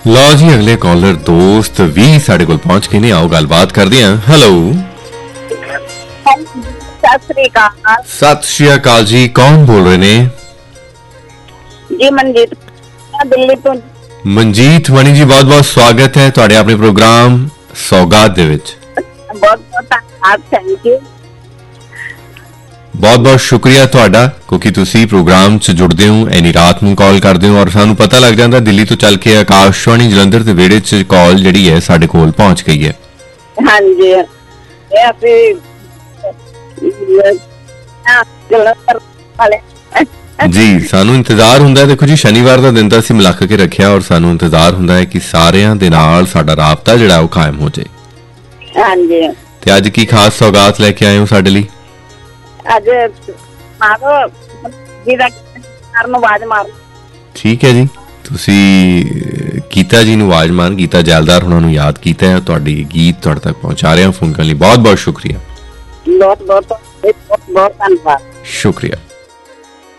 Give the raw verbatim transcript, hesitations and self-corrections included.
लो जी अगले कॉलर दोस्त भी साढ़े कोल पहुंच के नहीं, आओ गलबात कर दिया। हेलो सत श्री अकाल। सत श्री अकाल जी, कौन बोल रहे ने? जी मनजीत दिल्ली तो। मनजीत मणि जी, बहुत बहुत स्वागत है तुहाडे अपने प्रोग्राम सौगात दे विच। बहुत बहुत धन्यवाद, थैंक यू। बहुत बहुत शुक्रिया तुहाडा, क्योंकि तुसी प्रोग्राम च जुड़दे हो, इन्नी रात नूं कॉल करदे हो और सानू पता लग जांदा दिल्ली तो चल के आकाशवाणी जलंधर दे वेड़े च कॉल जिहड़ी है साडे कोल पहुंच गई है। हाँ जी, ये आपे जलंधर वाले जी सानू इंतजार हुंदा है। देखो जी, शनिवार दा दिन तां असीं मिलक के रखिया और सानू इंतजार हुंदा है कि सारियां दे नाल साडा राबता जिहड़ा ओह कायम हो जाए। हाँ जी, ते अज की खास सौगात लेके आए हो साडे लई? अज मारो जी दा करन आवाज मार। ठीक है जी, तुसी गीता जी नूं आवाज मार, गीता जैलदार हुणां नूं याद कीता है, तुहाडी गीत तुहाडे तक पहुंचा रहे हैं। फोन करने लई बहुत बहुत शुक्रिया। बहुत बहुत बहुत बहुत धन्यवाद। शुक्रिया।